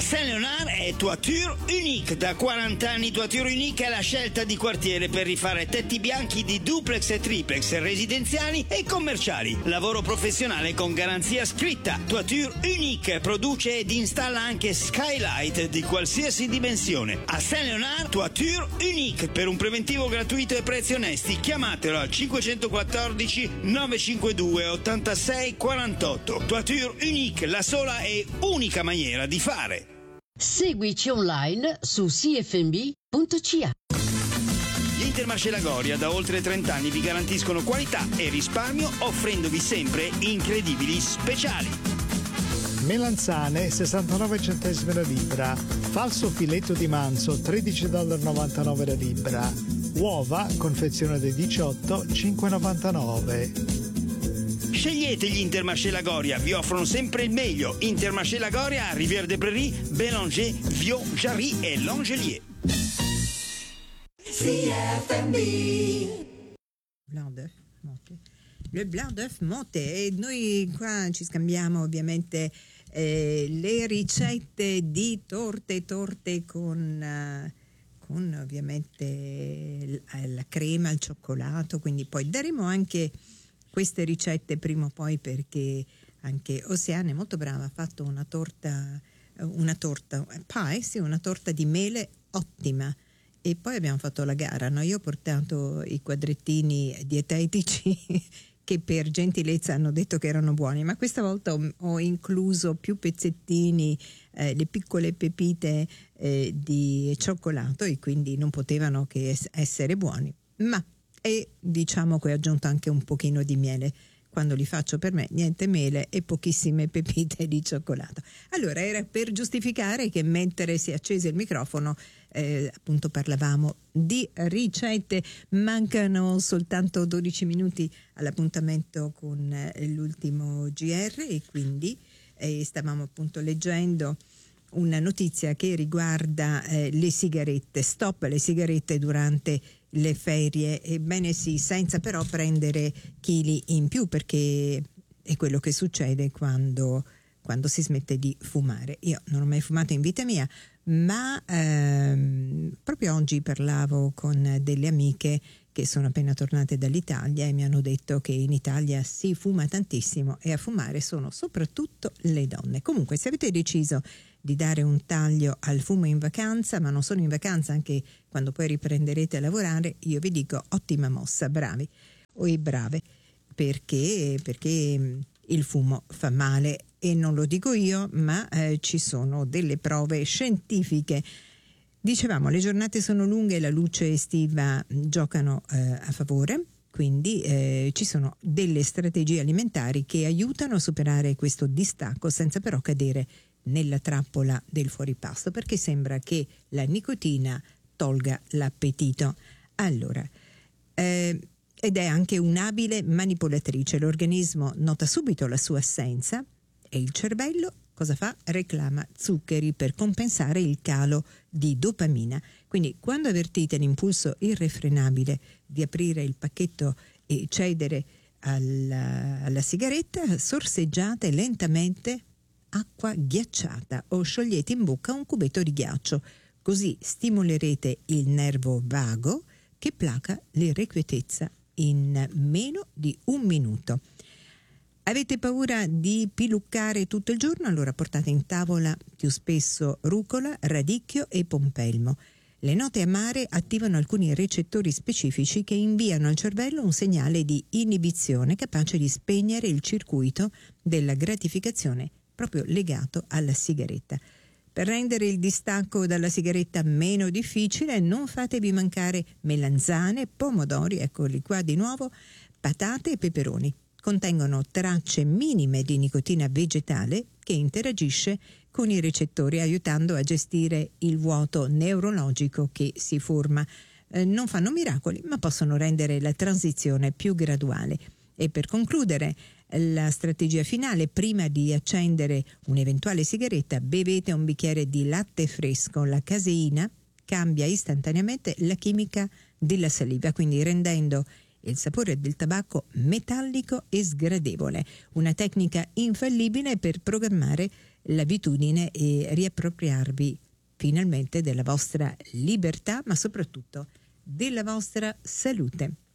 Saint-Léonard è Toiture Unique. Da 40 anni Toiture Unique è la scelta di quartiere per rifare tetti bianchi di duplex e triplex residenziali e commerciali. Lavoro professionale con garanzia scritta. Toiture Unique produce ed installa anche skylight di qualsiasi dimensione. A Saint-Léonard Toiture Unique. Per un preventivo gratuito e prezzi onesti chiamatelo al 514 952 86 48. Toiture Unique, la sola e unica maniera di fare. Seguici online su cfnb.ca. Gli Intermarché Lagoria da oltre 30 anni vi garantiscono qualità e risparmio, offrendovi sempre incredibili speciali. Melanzane 69 centesimi la libra, falso filetto di manzo $13,99 la libra, uova confezione dei 18 5,99. Scegliete gli Intermarché Lagoria, vi offrono sempre il meglio. Intermarché Lagoria a Rivière des Prairies, Bélanger, Viau, Jarry e Langelier. CFMB. Blanc d'œuf monté. Le blanc d'œuf monté, e noi qua ci scambiamo ovviamente le ricette di torte con ovviamente la crema al cioccolato, quindi poi daremo anche queste ricette prima o poi, perché anche Oceana è molto brava, ha fatto una torta di mele ottima. E poi abbiamo fatto la gara, no? Io ho portato i quadrettini dietetici che per gentilezza hanno detto che erano buoni, ma questa volta ho incluso più pezzettini, le piccole pepite di cioccolato, e quindi non potevano che essere buoni. E diciamo che ho aggiunto anche un pochino di miele. Quando li faccio per me, niente mele e pochissime pepite di cioccolato. Allora, era per giustificare che mentre si è acceso il microfono, appunto parlavamo di ricette. Mancano soltanto 12 minuti all'appuntamento con l'ultimo GR, e quindi stavamo appunto leggendo una notizia che riguarda le sigarette. Stop alle sigarette durante le ferie, ebbene sì, senza però prendere chili in più, perché è quello che succede quando si smette di fumare. Io non ho mai fumato in vita mia, ma proprio oggi parlavo con delle amiche che sono appena tornate dall'Italia e mi hanno detto che in Italia si fuma tantissimo, e a fumare sono soprattutto le donne. Comunque, se avete deciso di dare un taglio al fumo in vacanza, ma non solo in vacanza, anche quando poi riprenderete a lavorare, io vi dico ottima mossa, bravi o brave, perché il fumo fa male, e non lo dico io, ma ci sono delle prove scientifiche. Dicevamo, le giornate sono lunghe e la luce estiva giocano a favore, quindi ci sono delle strategie alimentari che aiutano a superare questo distacco senza però cadere nella trappola del fuoripasto, perché sembra che la nicotina tolga l'appetito. Allora, ed è anche un'abile manipolatrice. L'organismo nota subito la sua assenza e il cervello cosa fa? Reclama zuccheri per compensare il calo di dopamina. Quindi quando avvertite l'impulso irrefrenabile di aprire il pacchetto e cedere alla sigaretta, sorseggiate lentamente acqua ghiacciata o sciogliete in bocca un cubetto di ghiaccio. Così stimolerete il nervo vago che placa l'irrequietezza in meno di un minuto. Avete paura di piluccare tutto il giorno? Allora portate in tavola più spesso rucola, radicchio e pompelmo. Le note amare attivano alcuni recettori specifici che inviano al cervello un segnale di inibizione capace di spegnere il circuito della gratificazione proprio legato alla sigaretta. Per rendere il distacco dalla sigaretta meno difficile, non fatevi mancare melanzane, pomodori, eccoli qua di nuovo, patate e peperoni. Contengono tracce minime di nicotina vegetale che interagisce con i recettori, aiutando a gestire il vuoto neurologico che si forma. Non fanno miracoli, ma possono rendere la transizione più graduale. E per concludere, la strategia finale: prima di accendere un'eventuale sigaretta, bevete un bicchiere di latte fresco. La caseina cambia istantaneamente la chimica della saliva, quindi rendendo il sapore del tabacco metallico e sgradevole. Una tecnica infallibile per programmare l'abitudine e riappropriarvi finalmente della vostra libertà, ma soprattutto della vostra salute.